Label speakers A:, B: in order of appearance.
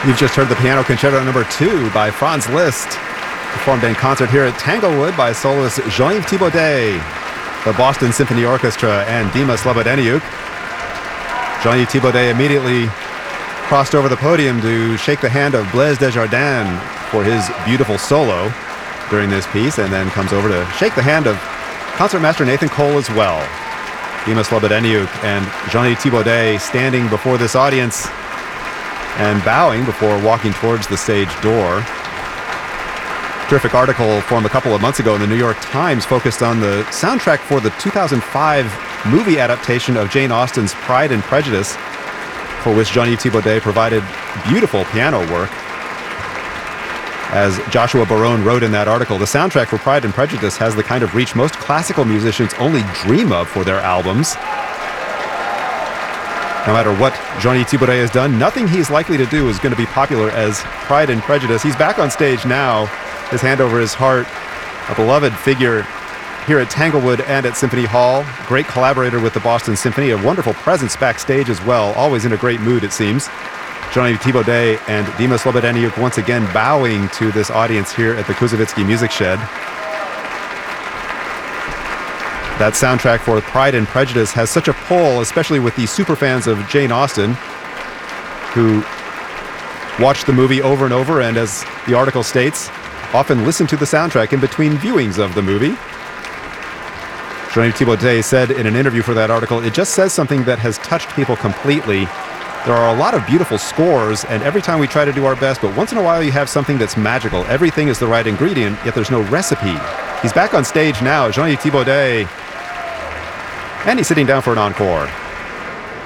A: You've just heard the Piano Concerto No. 2 by Franz Liszt, performed in concert here at Tanglewood by soloist Jean-Yves Thibaudet, the Boston Symphony Orchestra, and Dima Slobodeniuk. Jean-Yves Thibaudet immediately crossed over the podium to shake the hand of Blaise Desjardins for his beautiful solo during this piece, and then comes over to shake the hand of concertmaster Nathan Cole as well. Dima Slobodeniuk and Jean-Yves Thibaudet standing before this audience and bowing before walking towards the stage door. Terrific article from a couple of months ago in the New York Times focused on the soundtrack for the 2005 movie adaptation of Jane Austen's Pride and Prejudice, for which Jean-Yves Thibaudet provided beautiful piano work. As Joshua Barone wrote in that article, the soundtrack for Pride and Prejudice has the kind of reach most classical musicians only dream of for their albums. No matter what Jean-Yves Thibaudet has done, nothing he's likely to do is going to be popular as Pride and Prejudice. He's back on stage now, his hand over his heart, a beloved figure here at Tanglewood and at Symphony Hall. Great collaborator with the Boston Symphony, a wonderful presence backstage as well, always in a great mood, it seems. Jean-Yves Thibaudet and Dima Slobodeniuk once again bowing to this audience here at the Kuzovitsky Music Shed. That soundtrack for Pride and Prejudice has such a pull, especially with the superfans of Jane Austen, who watch the movie over and over, and as the article states, often listen to the soundtrack in between viewings of the movie. Jean-Yves Thibaudet said in an interview for that article, "It just says something that has touched people completely. There are a lot of beautiful scores, and every time we try to do our best, but once in a while you have something that's magical. Everything is the right ingredient, yet there's no recipe." He's back on stage now, Jean-Yves Thibaudet, and he's sitting down for an encore.